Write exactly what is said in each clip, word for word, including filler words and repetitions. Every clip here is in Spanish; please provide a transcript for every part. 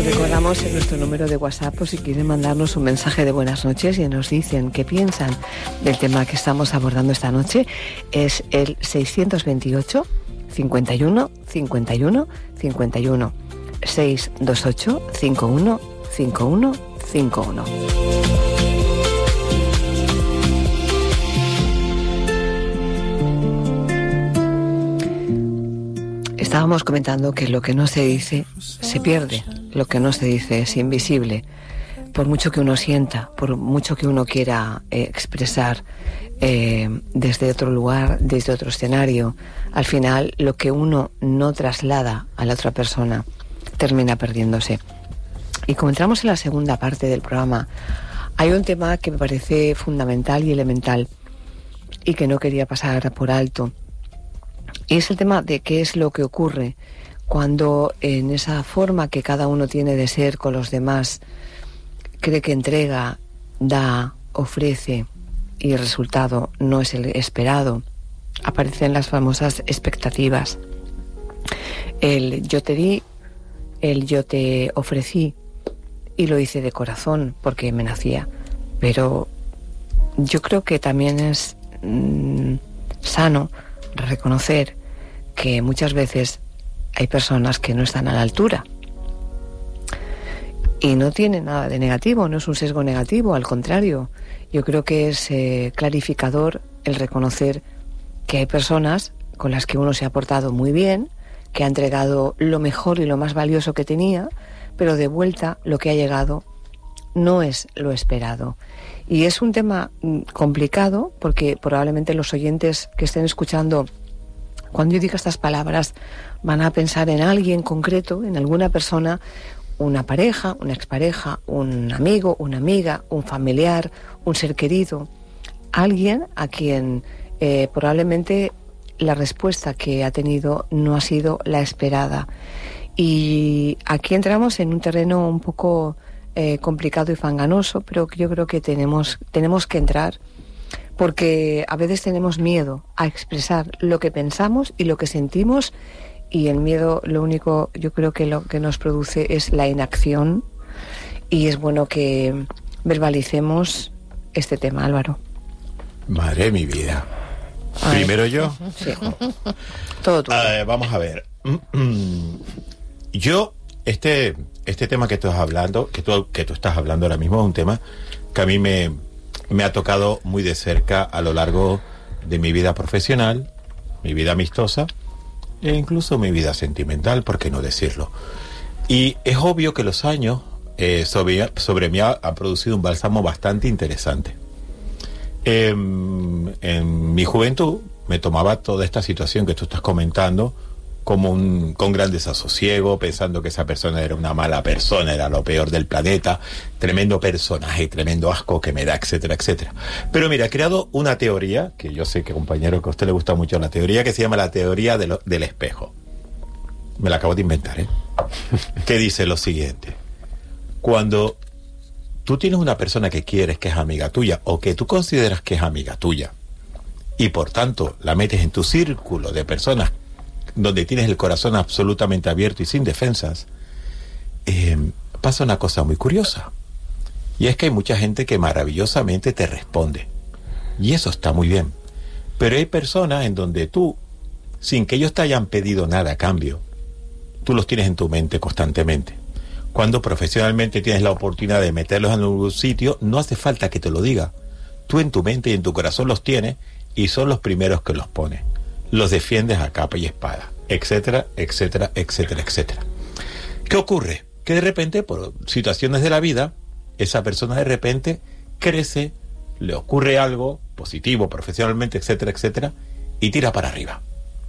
recordamos en nuestro número de WhatsApp por si quieren mandarnos un mensaje de buenas noches y nos dicen qué piensan del tema que estamos abordando esta noche. Es el seiscientos veintiocho, cincuenta y uno, cincuenta y uno, cincuenta y uno, seiscientos veintiocho, cincuenta y uno, cincuenta y uno, cincuenta y uno. Estábamos comentando que lo que no se dice se pierde, lo que no se dice es invisible. Por mucho que uno sienta, por mucho que uno quiera eh, expresar eh, desde otro lugar, desde otro escenario, al final lo que uno no traslada a la otra persona termina perdiéndose. Y como entramos en la segunda parte del programa, hay un tema que me parece fundamental y elemental y que no quería pasar por alto. Y es el tema de qué es lo que ocurre cuando en esa forma que cada uno tiene de ser con los demás, cree que entrega, da, ofrece y el resultado no es el esperado. Aparecen las famosas expectativas. El yo te di, el yo te ofrecí y lo hice de corazón porque me nacía. Pero yo creo que también es mmm, sano reconocer que muchas veces hay personas que no están a la altura y no tiene nada de negativo, no es un sesgo negativo, al contrario, yo creo que es eh, clarificador el reconocer que hay personas con las que uno se ha portado muy bien, que ha entregado lo mejor y lo más valioso que tenía, pero de vuelta lo que ha llegado no es lo esperado. Y es un tema complicado porque probablemente los oyentes que estén escuchando, cuando yo diga estas palabras, van a pensar en alguien concreto, en alguna persona, una pareja, una expareja, un amigo, una amiga, un familiar, un ser querido, alguien a quien eh, probablemente la respuesta que ha tenido no ha sido la esperada. Y aquí entramos en un terreno un poco Eh, complicado y fanganoso, pero yo creo que tenemos, tenemos que entrar porque a veces tenemos miedo a expresar lo que pensamos y lo que sentimos, y el miedo lo único yo creo que lo que nos produce es la inacción, y es bueno que verbalicemos este tema. Álvaro. Madre de mi vida. Ay. Primero yo. Sí. Todo tú. Uh, vamos a ver. Yo, este... Este tema que tú estás hablando, que tú, que tú estás hablando ahora mismo, es un tema que a mí me, me ha tocado muy de cerca a lo largo de mi vida profesional, mi vida amistosa e incluso mi vida sentimental, ¿por qué no decirlo? Y es obvio que los años eh, sobre, sobre mí ha, ha producido un bálsamo bastante interesante. Eh, en mi juventud me tomaba toda esta situación que tú estás comentando como un, con gran desasosiego, pensando que esa persona era una mala persona, era lo peor del planeta, tremendo personaje, tremendo asco que me da, etcétera, etcétera. Pero mira, he creado una teoría, que yo sé que, compañero, que a usted le gusta mucho la teoría, que se llama la teoría de lo, del espejo. Me la acabo de inventar, ¿eh? Que dice lo siguiente: cuando tú tienes una persona que quieres, que es amiga tuya, o que tú consideras que es amiga tuya, y por tanto la metes en tu círculo de personas donde tienes el corazón absolutamente abierto y sin defensas, eh, pasa una cosa muy curiosa. Y es que hay mucha gente que maravillosamente te responde. Y eso está muy bien. Pero hay personas en donde tú, sin que ellos te hayan pedido nada a cambio, tú los tienes en tu mente constantemente. Cuando profesionalmente tienes la oportunidad de meterlos en algún sitio, no hace falta que te lo diga. Tú en tu mente y en tu corazón los tienes y son los primeros que los pones. Los defiendes a capa y espada, etcétera, etcétera, etcétera, etcétera. ¿Qué ocurre? Que de repente, por situaciones de la vida, esa persona de repente crece, le ocurre algo positivo, profesionalmente, etcétera, etcétera, y tira para arriba.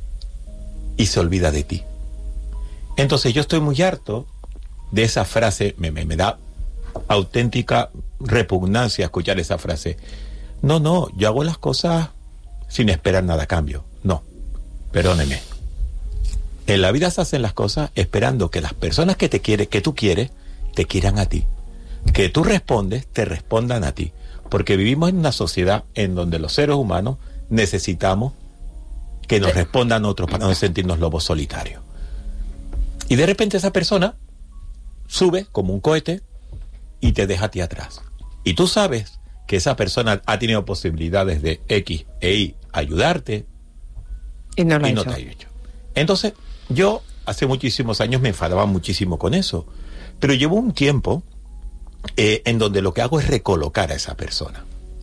Y se olvida de ti. Entonces yo estoy muy harto de esa frase, me, me, me da auténtica repugnancia escuchar esa frase. No, no, yo hago las cosas sin esperar nada a cambio. No, perdóneme. En la vida se hacen las cosas esperando que las personas que te quieren, que tú quieres, te quieran a ti. Que tú respondes, te respondan a ti. Porque vivimos en una sociedad en donde los seres humanos necesitamos que nos respondan otros para no sentirnos lobos solitarios. Y de repente esa persona sube como un cohete y te deja a ti atrás. Y tú sabes que esa persona ha tenido posibilidades de X e Y ayudarte y no, lo y ha no hecho. te ha hecho. Entonces, yo hace muchísimos años me enfadaba muchísimo con eso, pero llevo un tiempo eh, en donde lo que hago es recolocar a esa persona.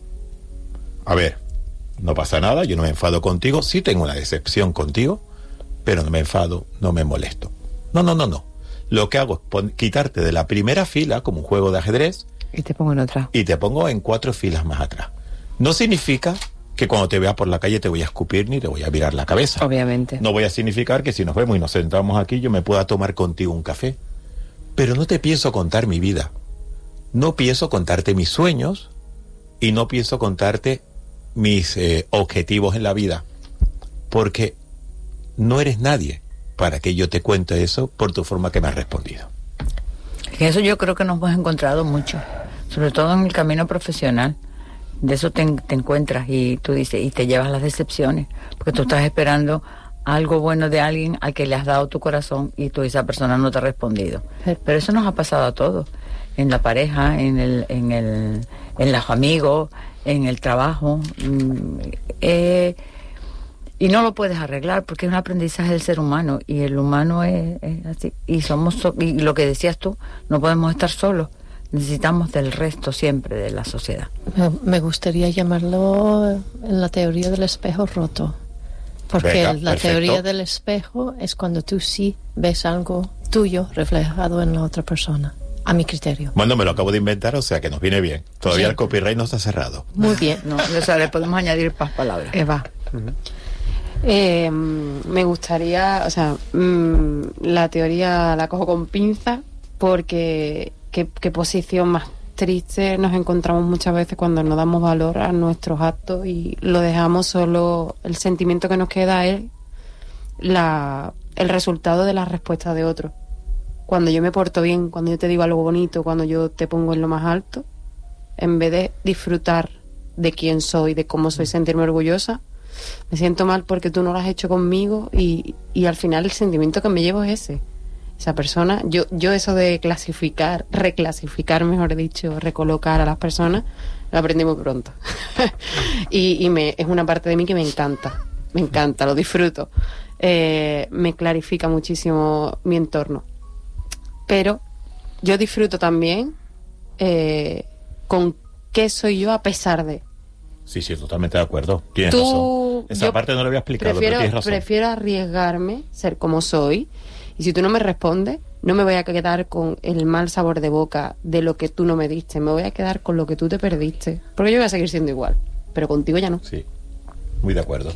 A ver, no pasa nada, yo no me enfado contigo, sí tengo una decepción contigo, pero no me enfado, no me molesto. No, no, no, no. Lo que hago es pon- quitarte de la primera fila, como un juego de ajedrez, Y te pongo en otra. y te pongo en cuatro filas más atrás. No significa que cuando te vea por la calle te voy a escupir ni te voy a virar la cabeza. Obviamente. No voy a significar que si nos vemos y nos sentamos aquí yo me pueda tomar contigo un café. Pero no te pienso contar mi vida. No pienso contarte mis sueños y no pienso contarte mis eh, objetivos en la vida. Porque no eres nadie para que yo te cuente eso por tu forma que me has respondido. En eso yo creo que nos hemos encontrado mucho, sobre todo en el camino profesional. De eso te, te encuentras y tú dices, y te llevas las decepciones, porque tú estás esperando algo bueno de alguien al que le has dado tu corazón y tú esa persona no te ha respondido. Pero eso nos ha pasado a todos, en la pareja, en el, en el, en los amigos, en el trabajo. Eh, y no lo puedes arreglar porque es un aprendizaje del ser humano y el humano es, es así. Y somos so- y lo que decías tú, no podemos estar solos. Necesitamos del resto siempre de la sociedad. Me, me gustaría llamarlo en la teoría del espejo roto. Porque Venga, la perfecto. teoría del espejo es cuando tú sí ves algo tuyo reflejado en la otra persona, a mi criterio. Bueno, me lo acabo de inventar, o sea que nos viene bien. Todavía Sí. el copyright no está cerrado. Muy bien. No, o sea, le podemos añadir más palabras. Eva. Eh, me gustaría, o sea, mmm, la teoría la cojo con pinzas porque qué, qué posición más triste nos encontramos muchas veces cuando no damos valor a nuestros actos y lo dejamos solo, el sentimiento que nos queda es la, el resultado de la respuesta de otro. Cuando yo me porto bien, cuando yo te digo algo bonito, cuando yo te pongo en lo más alto, en vez de disfrutar de quién soy, de cómo soy, sentirme orgullosa, me siento mal porque tú no lo has hecho conmigo y, y al final el sentimiento que me llevo es ese. Esa persona, yo, yo eso de clasificar, reclasificar, mejor dicho, recolocar a las personas, lo aprendí muy pronto. y y me, es una parte de mí que me encanta, me encanta, lo disfruto. Eh, me clarifica muchísimo mi entorno. Pero yo disfruto también eh, con qué soy yo a pesar de. Sí, sí, totalmente de acuerdo. Tienes Tú, razón. Esa yo parte no lo había explicado, prefiero, pero tienes razón. prefiero arriesgarme, ser como soy, y si tú no me respondes, no me voy a quedar con el mal sabor de boca de lo que tú no me diste, me voy a quedar con lo que tú te perdiste, porque yo voy a seguir siendo igual, pero contigo ya no. Sí, muy de acuerdo.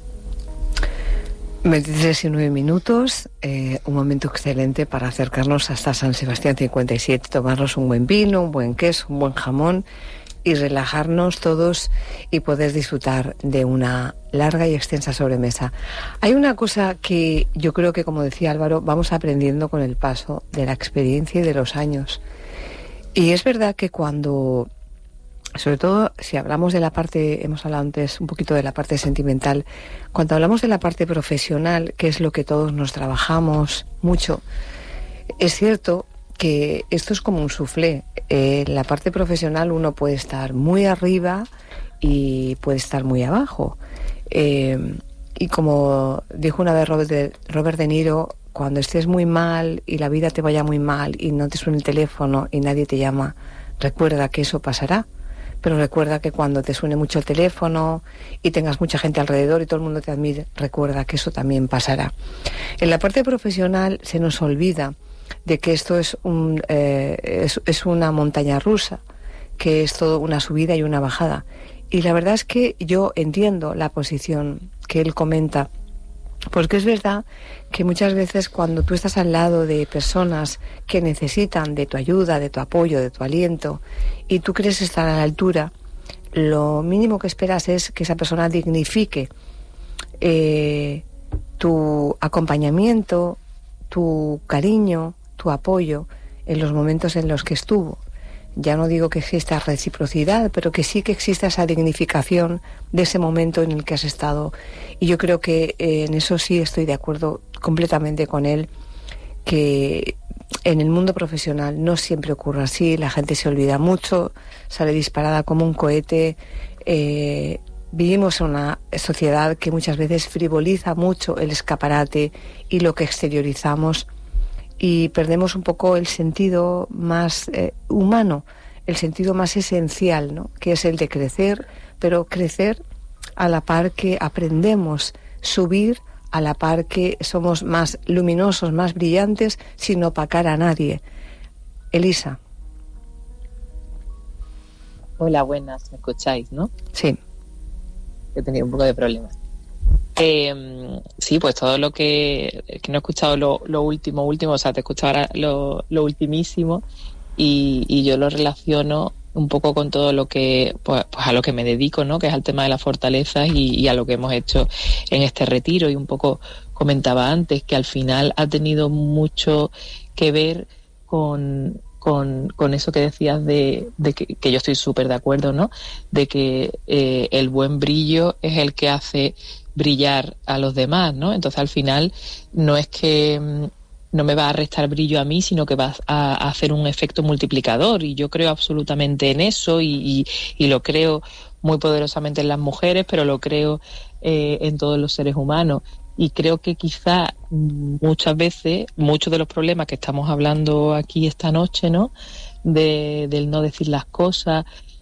veintitrés y nueve minutos, eh, un momento excelente para acercarnos hasta San Sebastián cincuenta y siete, tomarnos un buen vino, un buen queso, un buen jamón y relajarnos todos y poder disfrutar de una larga y extensa sobremesa. Hay una cosa que yo creo que, como decía Álvaro, vamos aprendiendo con el paso de la experiencia y de los años. Y es verdad que cuando, sobre todo si hablamos de la parte, hemos hablado antes un poquito de la parte sentimental, cuando hablamos de la parte profesional, que es lo que todos nos trabajamos mucho, es cierto que esto es como un soufflé. Eh, en la parte profesional uno puede estar muy arriba y puede estar muy abajo. Eh, y como dijo una vez Robert de, Robert De Niro, cuando estés muy mal y la vida te vaya muy mal y no te suene el teléfono y nadie te llama, recuerda que eso pasará. Pero recuerda que cuando te suene mucho el teléfono y tengas mucha gente alrededor y todo el mundo te admire, recuerda que eso también pasará. En la parte profesional se nos olvida de que esto es, un, eh, es, es una montaña rusa, que es todo una subida y una bajada. Y la verdad es que yo entiendo la posición que él comenta, porque es verdad que muchas veces cuando tú estás al lado de personas que necesitan de tu ayuda, de tu apoyo, de tu aliento, y tú crees estar a la altura, lo mínimo que esperas es que esa persona dignifique eh, tu acompañamiento, tu cariño, tu apoyo en los momentos en los que estuvo. Ya no digo que exista reciprocidad, pero que sí que exista esa dignificación de ese momento en el que has estado. Y yo creo que eh, en eso sí estoy de acuerdo completamente con él, que en el mundo profesional no siempre ocurre así, la gente se olvida mucho, sale disparada como un cohete. Eh, vivimos en una sociedad que muchas veces frivoliza mucho el escaparate y lo que exteriorizamos, y perdemos un poco el sentido más eh, humano, el sentido más esencial, ¿no? Que es el de crecer, pero crecer a la par que aprendemos, subir a la par que somos más luminosos, más brillantes, sin opacar a nadie. Elisa. Hola, buenas, ¿me escucháis, no? Sí. He tenido un poco de problemas. Eh, sí, pues todo lo que... que no he escuchado lo, lo último, último, o sea, te he escuchado ahora lo, lo ultimísimo, y, y yo lo relaciono un poco con todo lo que, pues, pues a lo que me dedico, ¿no? Que es al tema de las fortalezas y, y a lo que hemos hecho en este retiro. Y un poco comentaba antes que al final ha tenido mucho que ver con, con, con eso que decías de, de que, que yo estoy súper de acuerdo, ¿no? De que eh, el buen brillo es el que hace brillar a los demás, ¿no? Entonces al final no es que no me va a restar brillo a mí, sino que va a, a hacer un efecto multiplicador, y yo creo absolutamente en eso, y, y, y lo creo muy poderosamente en las mujeres, pero lo creo eh, en todos los seres humanos. Y creo que quizá muchas veces, muchos de los problemas que estamos hablando aquí esta noche, ¿no? De, del no decir las cosas,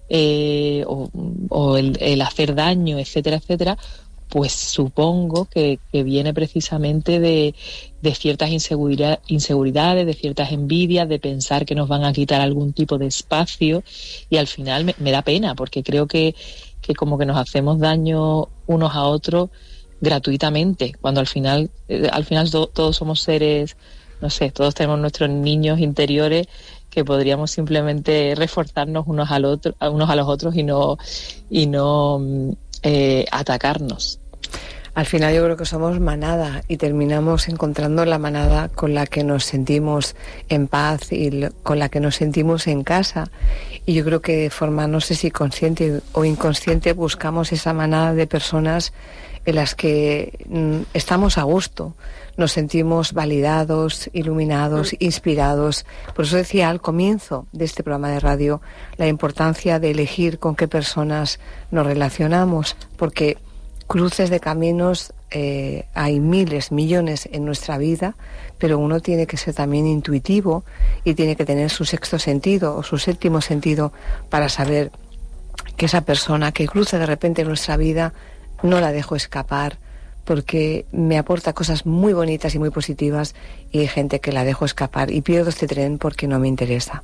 eh, o, o el, el hacer daño, etcétera, etcétera, pues supongo que, que viene precisamente de, de ciertas insegura, inseguridades, de ciertas envidias, de pensar que nos van a quitar algún tipo de espacio, y al final me, me da pena, porque creo que, que como que nos hacemos daño unos a otros gratuitamente, cuando al final, eh, al final to, todos somos seres, no sé, todos tenemos nuestros niños interiores que podríamos simplemente reforzarnos unos al otro, unos a los otros y no, y no Eh, atacarnos. Al final yo creo que somos manada y terminamos encontrando la manada con la que nos sentimos en paz y lo, con la que nos sentimos en casa. Y yo creo que de forma, no sé si consciente o inconsciente, buscamos esa manada de personas en las que mm, estamos a gusto, nos sentimos validados, iluminados, inspirados. Por eso decía al comienzo de este programa de radio la importancia de elegir con qué personas nos relacionamos, porque cruces de caminos eh, hay miles, millones en nuestra vida, pero uno tiene que ser también intuitivo y tiene que tener su sexto sentido o su séptimo sentido para saber que esa persona que cruza de repente en nuestra vida no la dejo escapar, porque me aporta cosas muy bonitas y muy positivas, y hay gente que la dejo escapar y pierdo este tren porque no me interesa.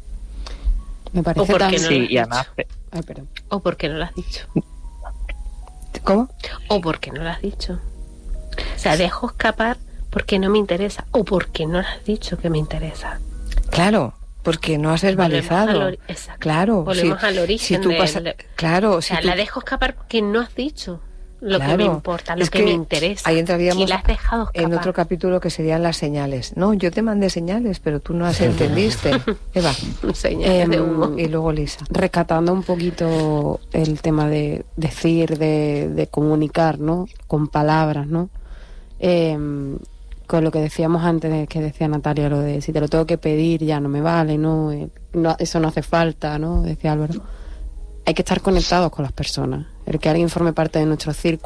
Me parece o porque tan... no sí, lo has y además... dicho. Ay, perdón. O porque no lo has dicho. ¿Cómo? O porque no lo has dicho. O sea, dejo escapar porque no me interesa, o porque no lo has dicho que me interesa. Claro, porque no has verbalizado. Ori- Exacto. Claro, Volvemos si, al origen. si tú del- pasa- de- claro, o sea, si tú, la dejo escapar porque no has dicho lo claro, que me importa, lo es que, que me interesa. ahí entraríamos y la has dejado escapar. en otro capítulo que serían las señales. No, yo te mandé señales, pero tú no las entendiste. Eva. Señales de Em, humo. Y luego Lisa. Rescatando un poquito el tema de decir, de, de comunicar, ¿no? Con palabras, ¿no? Eh, con lo que decíamos antes, de, que decía Natalia, lo de si te lo tengo que pedir ya no me vale, ¿no? Eh, no eso no hace falta, ¿no? Decía Álvaro. Hay que estar conectados con las personas. El que alguien forme parte de nuestro círculo